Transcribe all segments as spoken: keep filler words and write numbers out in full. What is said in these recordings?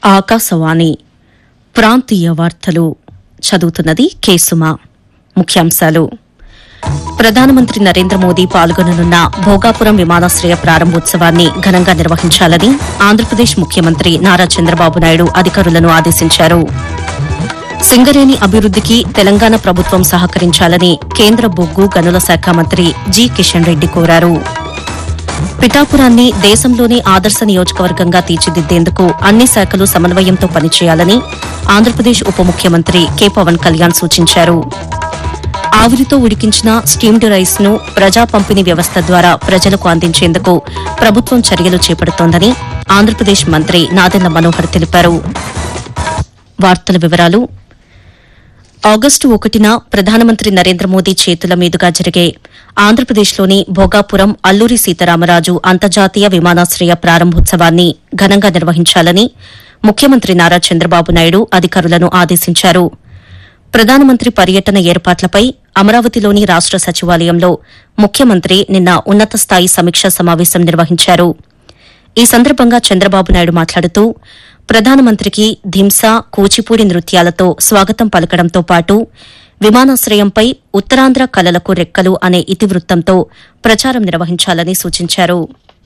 ఆకాశవాణి ప్రాంతీయ వార్తలు చదువుతున్నది కేసుమా. ముఖ్యాంశాలు: ప్రధానమంత్రి నరేంద్ర మోదీ పాల్గొననున్న భోగాపురం విమానాశ్రయ ప్రారంభోత్సవాన్ని ఘనంగా నిర్వహించాలని ఆంధ్రప్రదేశ్ ముఖ్యమంత్రి నారా చంద్రబాబు నాయుడు అధికారులను ఆదేశించారు. సింగరేణి అభివృద్దికి తెలంగాణ ప్రభుత్వం సహకరించాలని కేంద్ర బొగ్గు గనుల శాఖ మంత్రి జి కిషన్ రెడ్డి కోరారు. పిఠాపురాన్ని దేశంలోనే ఆదర్శ నియోజకవర్గంగా తీర్చిదిద్దేందుకు అన్ని శాఖలు సమన్వయంతో పనిచేయాలని ఆంధ్రప్రదేశ్ ఉప ముఖ్యమంత్రి కె పవన్ కళ్యాణ్ సూచించారు. ఆవిరితో ఉడికించిన స్టీమ్డ్ రైస్ ను ప్రజా పంపిణీ వ్యవస్థ ద్వారా ప్రజలకు అందించేందుకు ప్రభుత్వం చర్యలు చేపడుతోందని ఆంధ్రప్రదేశ్ మంత్రి నాదెండ్ల మనోహర్ తెలిపారు. వార్తల వివరాలు: ఆగస్టు ఒకటిన ప్రధానమంత్రి నరేంద్ర మోదీ చేతుల మీదుగా జరిగే ఆంధ్రప్రదేశ్లోని భోగాపురం అల్లూరి సీతారామరాజు అంతర్జాతీయ విమానాశ్రయ ప్రారంభోత్సవాన్ని ఘనంగా నిర్వహించాలని ముఖ్యమంత్రి నారా చంద్రబాబు నాయుడు అధికారులను ఆదేశించారు. ప్రధానమంత్రి పర్యటన ఏర్పాట్లపై అమరావతిలోని రాష్ట సచివాలయంలో ముఖ్యమంత్రి నిన్న ఉన్నత స్థాయి సమీక్షా సమావేశం నిర్వహించారు. ఈ సందర్భంగా చంద్రబాబు నాయుడు మాట్లాడుతూ ప్రధానమంత్రికి ధింసా, కూచిపూడి నృత్యాలతో స్వాగతం పలకడంతో పాటు విమానాశ్రయంపై ఉత్తరాంధ్ర కళలకు రెక్కలు అనే ఇతివృత్తంతో ప్రచారం నిర్వహించాలని సూచించారు.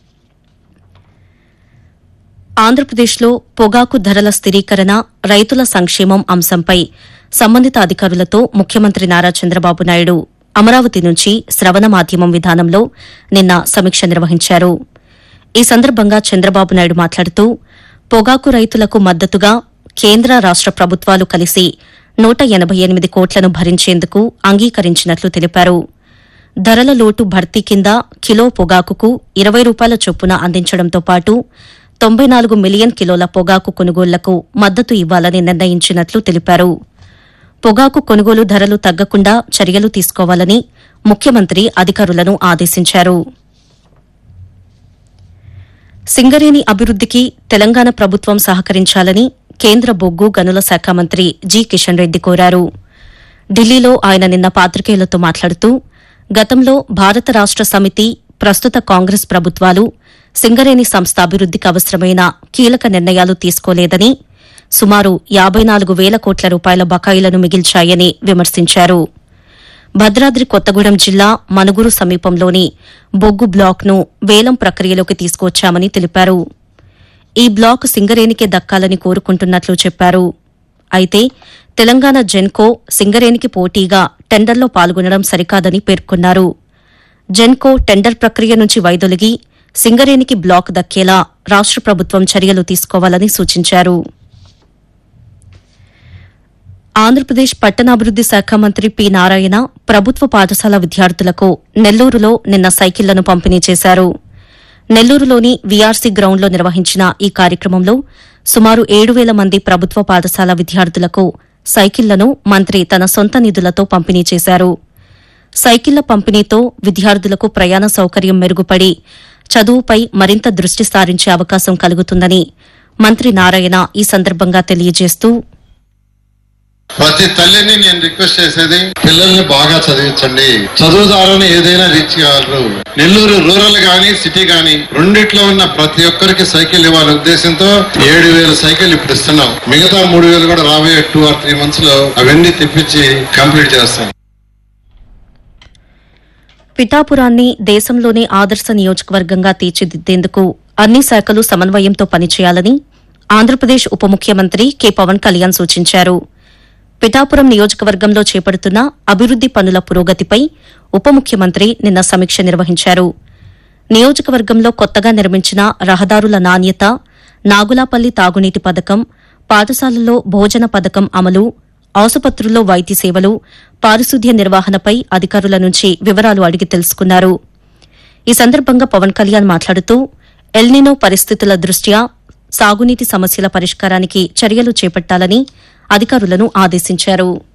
ఆంధ్రప్రదేశ్లో పొగాకు ధరల స్థిరీకరణ, రైతుల సంక్షేమం అంశంపై సంబంధిత అధికారులతో ముఖ్యమంత్రి నారా చంద్రబాబు నాయుడు అమరావతి నుంచి శ్రవణ మాధ్యమం విధానంలో నిన్న సమీక్ష నిర్వహించారు. ఈ సందర్భంగా చంద్రబాబు నాయుడు మాట్లాడుతూ పొగాకు రైతులకు మద్దతుగా కేంద్ర రాష్ట ప్రభుత్వాలు కలిసి నూట ఎనబై ఎనిమిది కోట్లను భరించేందుకు అంగీకరించినట్లు తెలిపారు. ధరల లోటు భర్తీ కింద కిలో పొగాకుకు ఇరవై రూపాయల చొప్పున అందించడంతో పాటు తొంభై నాలుగు మిలియన్ కిలోల పొగాకు కొనుగోళ్లకు మద్దతు ఇవ్వాలని నిర్ణయించినట్లు తెలిపారు. పొగాకు కొనుగోలు ధరలు తగ్గకుండా చర్యలు తీసుకోవాలని ముఖ్యమంత్రి అధికారులను ఆదేశించారు. సింగరేణి అభివృద్దికి తెలంగాణ ప్రభుత్వం సహకరించాలని కేంద్ర బొగ్గు గనుల శాఖ మంత్రి జి కిషన్ రెడ్డి కోరారు. ఢిల్లీలో ఆయన నిన్న పాత్రికేయులతో మాట్లాడుతూ గతంలో భారత రాష్ట సమితి, ప్రస్తుత కాంగ్రెస్ ప్రభుత్వాలు సింగరేణి సంస్థ అభివృద్దికి అవసరమైన కీలక నిర్ణయాలు తీసుకోలేదని, సుమారు యాబై నాలుగు వేల కోట్ల రూపాయల బకాయిలను మిగిల్చాయని విమర్శించారు. భద్రాద్రి కొత్తగూడెం జిల్లా మనుగురు సమీపంలోని బొగ్గు బ్లాక్ను వేలం ప్రక్రియలోకి తీసుకొచ్చామని తెలిపారు. ఈ బ్లాక్ సింగరేణికే దక్కాలని కోరుకుంటున్నట్లు చెప్పారు. అయితే తెలంగాణ జెన్కో సింగరేణికి పోటీగా టెండర్లో పాల్గొనడం సరికాదని పేర్కొన్నారు. జెన్కో టెండర్ ప్రక్రియ నుంచి వైదొలిగి సింగరేణికి బ్లాక్ దక్కేలా రాష్ట ప్రభుత్వం చర్యలు తీసుకోవాలని సూచించారు. ఆంధ్రప్రదేశ్ పట్టణాభివృద్ది శాఖ మంత్రి పి నారాయణ ప్రభుత్వ పాఠశాల విద్యార్థులకు నెల్లూరులో నిన్న సైకిళ్లను పంపిణీ చేశారు. నెల్లూరులోని వీఆర్సీ గ్రౌండ్లో నిర్వహించిన ఈ కార్యక్రమంలో సుమారు ఏడు వేల మంది ప్రభుత్వ పాఠశాల విద్యార్థులకు సైకిళ్లను మంత్రి తన సొంత నిధులతో పంపిణీ చేశారు. సైకిళ్ల పంపిణీతో విద్యార్థులకు ప్రయాణ సౌకర్యం మెరుగుపడి చదువుపై మరింత దృష్టి సారించే అవకాశం కలుగుతుందని మంత్రి నారాయణ ఈ సందర్భంగా తెలియజేస్తూ, ప్రతి తల్లిని నేను రిక్వెస్ట్ చేసేది, పిల్లల్ని బాగా చదివించండి. చదువు ద్వారానే ఏదైనా రీచ్ కాగలరు. నెల్లూరు రూరల్ గానీ సిటీ గానీ రెండిట్లో ఉన్న ప్రతి ఒక్కరికి సైకిల్ ఇవ్వాలనే ఉద్దేశంతో ఏడు వేల సైకిల్ ఇప్పుడు ఇస్తున్నాం. మిగతా మూడు వేలు కూడా రాబోయే టూ ఆర్ త్రీ మంత్స్ లో అవన్నీ తెప్పించి కంప్లీట్ చేస్తాం. పిఠాపురాన్ని దేశంలోనే ఆదర్శ నియోజకవర్గంగా తీర్చిదిద్దేందుకు అన్ని శాఖలు సమన్వయంతో పనిచేయాలని ఆంధ్రప్రదేశ్ ఉప ముఖ్యమంత్రి కె పవన్ కళ్యాణ్ సూచించారు. పిఠాపురం నియోజకవర్గంలో చేపడుతున్న అభివృద్ది పనుల పురోగతిపై ఉప ముఖ్యమంత్రి నిన్న సమీక్ష నిర్వహించారు. నియోజకవర్గంలో కొత్తగా నిర్మించిన రహదారుల నాణ్యత, నాగులాపల్లి తాగునీటి పథకం, పాఠశాలల్లో భోజన పథకం అమలు, ఆసుపత్రుల్లో వైద్య సేవలు, పారిశుద్ధ్య నిర్వహణపై అధికారుల నుంచి వివరాలు అడిగి తెలుసుకున్నారు. ఈ సందర్భంగా పవన్ కళ్యాణ్ మాట్లాడుతూ ఎల్నినో పరిస్థితుల దృష్ట్యా సాగునీటి సమస్యల పరిష్కారానికి చర్యలు చేపట్టాలని అధికారులను ఆదేశించారు.